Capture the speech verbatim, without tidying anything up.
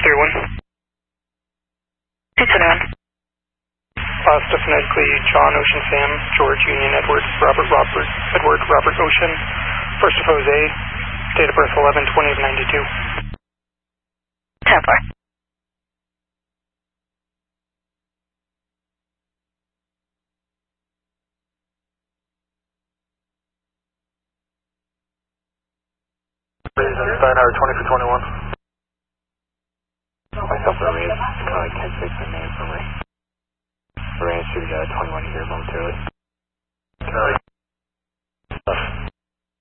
three one. two twenty-one. Last phonetically John, Ocean, Sam, George, Union, Edward, Robert, Robert, Edward, Robert, Ocean. First of Jose, date of birth eleven twenty of ninety-two. ten four. Steinhauer twenty for twenty-one. Myself, Ray, Cali ten six, and name for Ray. Ray, should uh, twenty-one here momentarily. Cali